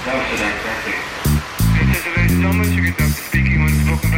That was exactly. This is ladies and gentlemen, you can start speaking unspoken